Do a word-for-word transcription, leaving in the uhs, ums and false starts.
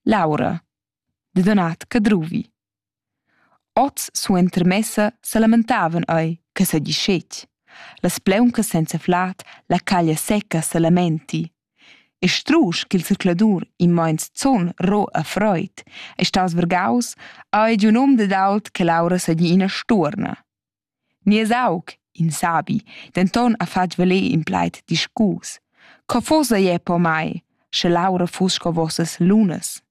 Laura, de donat cadruvi. Oz suentermessa se lamentavan ei che seigi scetg. Las plauncas senza flat, la caglia secca se lamenti. E strusch ch'il circladur in moins zun ro a freud e staus vergaus ei giun um dad che Laura seigi ina stuorna. Nies aug, in sabi, denton a fatg valer in plaid discus. Co fuss ei po mai, sche Laura fuss sco vossas lunas.